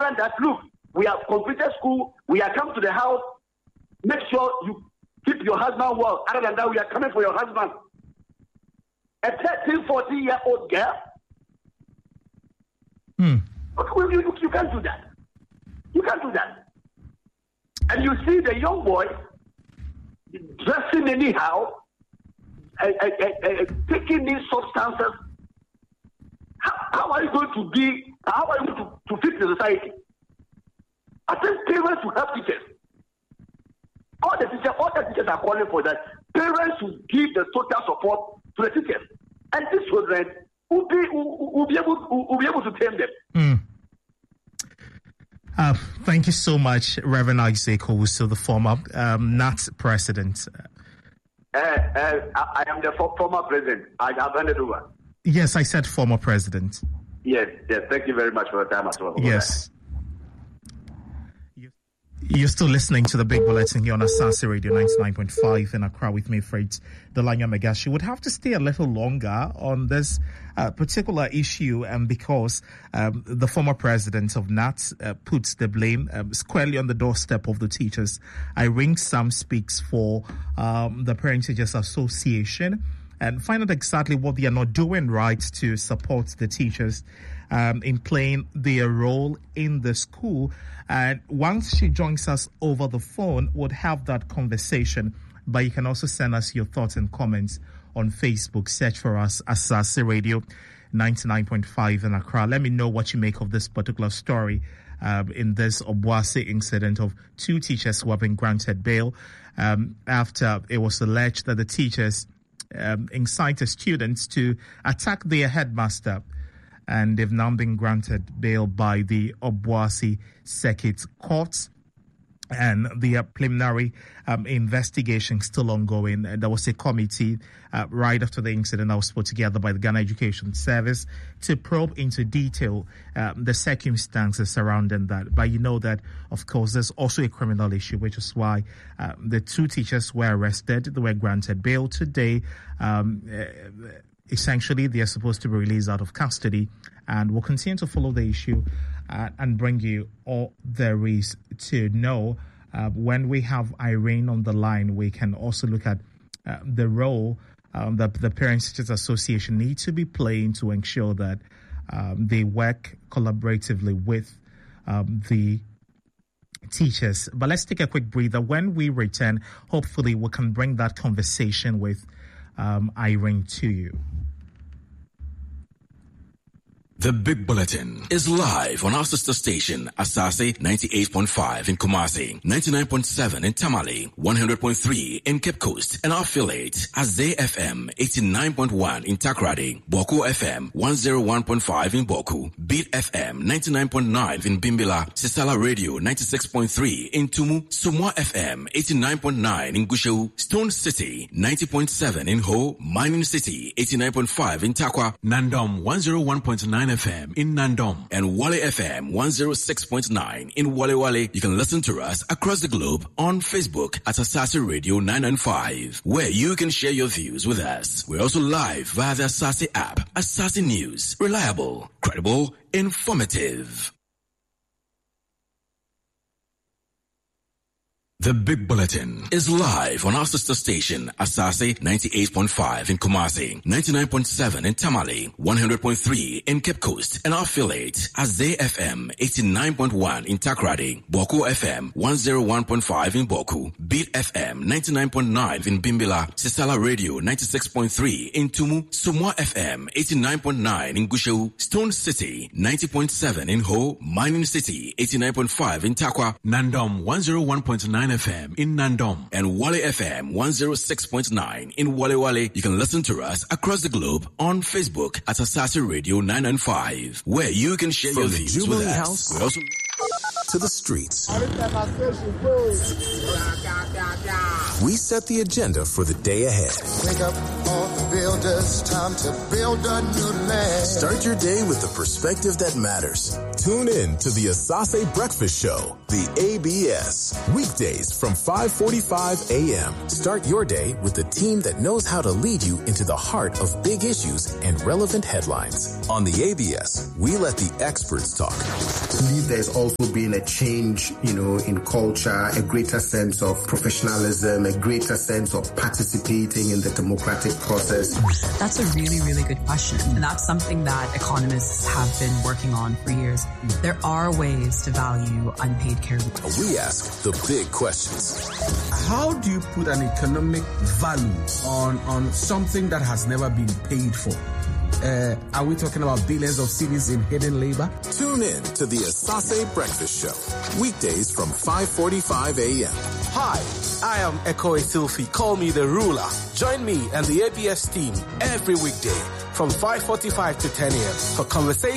demand that, look, we have completed school, we are come to the house, make sure you keep your husband well. Other than that, we are coming for your husband. A 13, 14-year-old girl? You can't do that. You can't do that. And you see the young boy dressing anyhow, taking these substances. How are you going to be? How are you going to fit the society? I think parents should help teachers. All the teachers are calling for that. Parents should give the total support to the teachers, and these children will be able to tame them. Thank you so much, Reverend Isaac Owusu, the former NAT president. I am the former president. I have handed over. Yes, I said former president. Yes. Thank you very much for the time as well. Yes. You're still listening to the Big Bulletin here on Asase Radio 99.5 in Accra with me, Fred Delanya Megashi. Would have to stay a little longer on this particular issue, because the former president of NAT puts the blame squarely on the doorstep of the teachers. Irene Sam speaks for the Parent Teachers Association and find out exactly what they are not doing right to support the teachers in playing their role in the school. And once she joins us over the phone, we'll have that conversation. But you can also send us your thoughts and comments on Facebook. Search for us, Asase Radio 99.5 in Accra. Let me know what you make of this particular story in this Obuasi incident of two teachers who have been granted bail after it was alleged that the teachers incited students to attack their headmaster. And they've now been granted bail by the Obuasi Circuit Court. And the preliminary investigation still ongoing. There was a committee right after the incident that was put together by the Ghana Education Service to probe into detail the circumstances surrounding that. But you know that, of course, there's also a criminal issue, which is why the two teachers were arrested. They were granted bail today. Essentially, they are supposed to be released out of custody, and we'll continue to follow the issue and bring you all there is to know. When we have Irene on the line, we can also look at the role that the Parents Teachers Association need to be playing to ensure that they work collaboratively with the teachers. But let's take a quick breather. When we return, hopefully we can bring that conversation with Irene to you. The Big Bulletin is live on our sister station, Asase 98.5 in Kumasi, 99.7 in Tamale, 100.3 in Cape Coast, and our affiliate, Azay FM 89.1 in Takrady, Boku FM 101.5 in Boku, Beat FM 99.9 in Bimbila, Sisala Radio 96.3 in Tumu, Sumwa FM 89.9 in Gushu, Stone City 90.7 in Ho, Mining City 89.5 in Takwa, Nandom 101.9 FM in Nandom, and Wale FM 106.9 in Wale Wale. You can listen to us across the globe on Facebook at Asase Radio 995, where you can share your views with us. We're also live via the Asase app. Asase News, reliable, credible, informative. The Big Bulletin is live on our sister station, Asase 98.5 in Kumasi, 99.7 in Tamale, 100.3 in Cape Coast, and our affiliate, Azay FM 89.1 in Takrady, Boku FM 101.5 in Boku, Beat FM 99.9 in Bimbila, Sisala Radio 96.3 in Tumu, Sumwa FM 89.9 in Gushu, Stone City 90.7 in Ho, Mining City 89.5 in Takwa, Nandom 101.9 FM in Nandom, and Wale FM 106.9 in Wale Wale. You can listen to us across the globe on Facebook at Asase Radio 995, where you can share your views with us. We also to the streets. We set the agenda for the day ahead. Wake up all the builders, time to build a new land. Start your day with the perspective that matters. Tune in to the Asase Breakfast Show, the ABS, weekdays from 5:45 a.m. Start your day with a team that knows how to lead you into the heart of big issues and relevant headlines. On the ABS, we let the experts talk. I believe there's also been a change, in culture, a greater sense of professionalism, a greater sense of participating in the democratic process. That's a really, really good question. And that's something that economists have been working on for years. There are ways to value unpaid care leave. We ask the big questions. How do you put an economic value on something that has never been paid for? Are we talking about billions of cedis in hidden labor? Tune in to the Asase Breakfast Show, weekdays from 5:45 a.m. Hi, I am Eko Esilfi. Call me the ruler. Join me and the ABS team every weekday from 5:45 to 10 a.m. for conversations